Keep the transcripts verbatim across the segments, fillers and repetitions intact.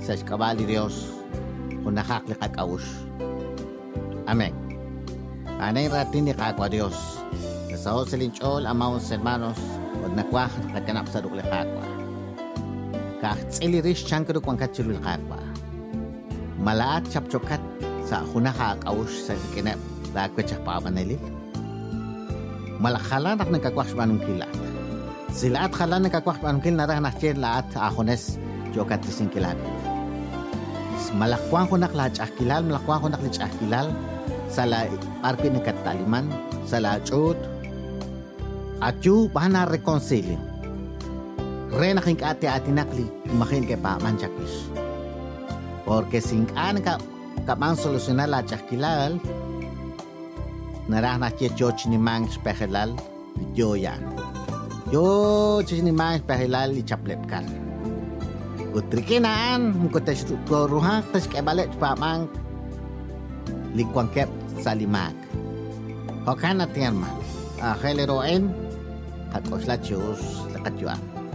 sa kabali Dios kunakakli kakaush. Amen. Anay ratin ni kakwa Dios. Sa ho silinchol amaw hermanos od nakwah kaganap sa dukli kakwa. Kahtsili rish chankado kwang katsulul kakwa. Malaat chapchokat sa kunakakaush sa kinap lakwetsak papanelil. Malakhala nak nagkakwash manong kilat. Sila at khala nagkakwash manong kil narah nakcher laat ahones jokat tising kilat. Malakwang ko naklach akilal, malakwang ko naklach akilal sa la arpi ng kataliman, sa la chod at yu bahana reconcilio. Re naking ati ati nakli makin ke pa manchakis. Porque sing an ka kapang solusyonar la akilal narah na che joch ni mang spehelal yo yan. Yo chis ni mang spehelal i chaplep kar. Utrikinaan ko tas ko ruhak tas ke balet pa mang likwang kep salimak. Hokan atian man. Ah kheleroen kat oslachus lakatjuan.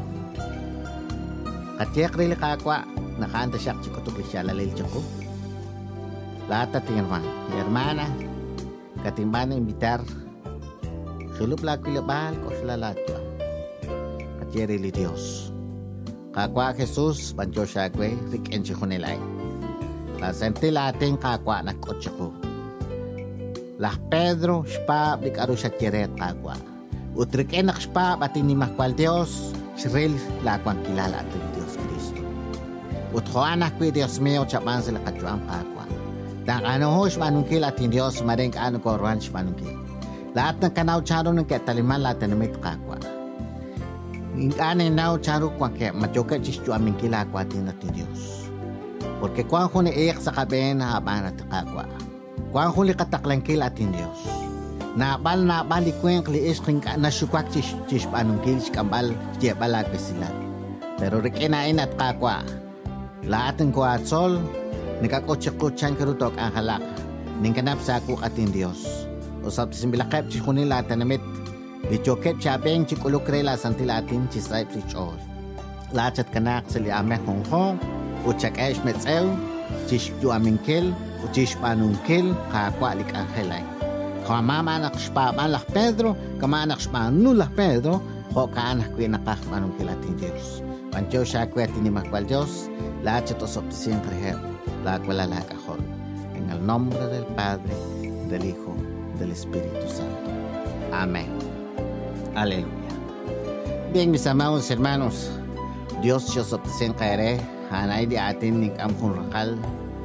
Katiak rili kakwa nakanta siya chikutuk siya lalil chako. Lahat atian man. Hermana katimbana invitar sulup laku lebal kos lalatwa katieri li Dios kakwa Jesus banjo shagwe rik enchi khunelai la senti lating kakwa na kotchako lah Pedro spa bikaru shakere kakwa utrik enak spa batini makwal Dios sril lakwang kilala at Dios Cristo uthoana kwi Dios meo chapan sila katjuang kakwa dan ano hos manungkil at Diyos maring ano ko ranch manungkil. Lahat ng kanaw charo ng ketaliman lahat na mit kakwa. Ingane naw charo kwa ke majoka chistu aming kilakwa tin at Diyos. Porque kwa ko ni iyak sa kaben haban at kakwa. Kwa ko li kataklangkil at Diyos. Nabal na bali kwen kliis king na sukwak chis chis manungkil skambal je balag sila. Pero rikinain at kakwa. Lahat ng kwa sol Nagkakotsak-kotsan karutok ang halak. Ningkanap sa akuk atin Diyos. Usap simbilakap chikunin lahat namit. Lichokep chabeng chikulokrala santilatin chisayp lichol. Lachat kanak sa liamek honghong. Utsak esh metsew. Chish yu amingkil. Uchish panungkil. Kakwa lik ang helay. Kamama anak shpaban lah Pedro. Kama anak shpanu lah Pedro. Ho ka anak kwe nakak manungkil atin Diyos. Pancho siya kwe atin ni makwal Diyos. Lachat usap siempre heo. La cual la cajón. En el nombre del Padre, del Hijo, del Espíritu Santo. Amén. Aleluya. Bien, mis amados hermanos, Dios Dios obtesen kaere, hanay di atin ning amkong rakal,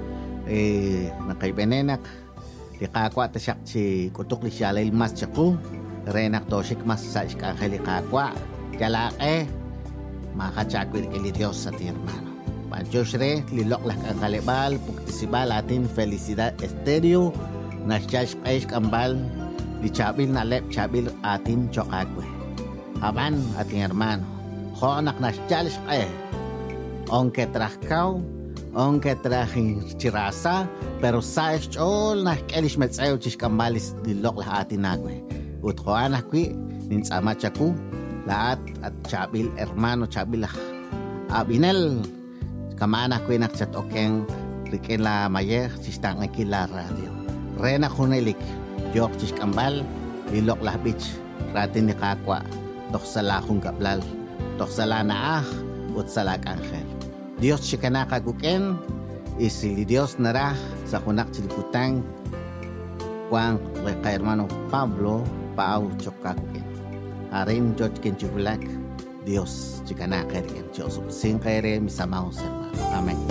eh, nakaibenenak, di kakwa tasyak si kutuk li siya layil mas tsaku, renak doshik mas sa iskakali kakwa, jalake, makachakwi kili Dios sa ti hermano. Panchosre, lilok lah ang kalibal, puktisibal atin felicidad estéreo, nasyash kaish kambal, di chabil na lep chabil atin chokagwe. Aman ating hermano, honak nasyash kay, onke trahkaw, onke trahi chirasa, pero sa chol na kelish metsayo chish kambalis lilok lah atin nagwe. Uthoan akwi, ninsama chaku, lahat at chabil hermano chabil lah. Abinel, kamana ko inak chat okeng riken la mayer sistang akila radio rena kunelik jok cis kambal ilok lah beach ratin ni kakwa tok sala kung kablal tok sala na ah ut salak angel Dios chikana kaguken isili Dios narah sa kunak ciliputang kwang kay hermano Pablo pau chokaguken arin jot kenjubulak Dios chikana kay Dios sing kay re misamaw sa Amen.